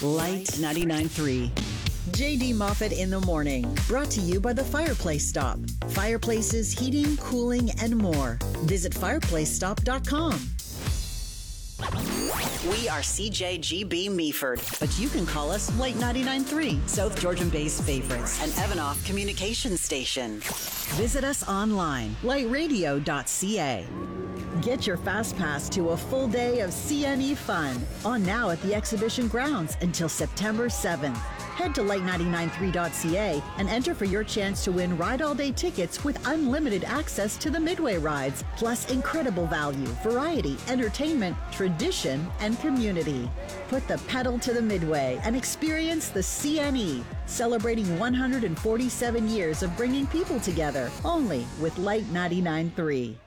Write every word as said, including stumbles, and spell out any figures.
Light ninety-nine point three. J D Moffitt in the morning. Brought to you by the Fireplace Stop. Fireplaces, heating, cooling, and more. Visit fireplace stop dot com. We are C J G B Meaford, but you can call us Light ninety-nine point three, South Georgian Bay's favorites, an Evanoff communication station. Visit us online, light radio dot c a. Get your fast pass to a full day of C N E fun, on now at the exhibition grounds until September seventh. Head to light ninety-nine point three dot c a and enter for your chance to win Ride All Day tickets with unlimited access to the Midway rides, plus incredible value, variety, entertainment, tradition, and community. Put the pedal to the Midway and experience the C N E, celebrating one hundred forty-seven years of bringing people together, only with Light ninety-nine point three.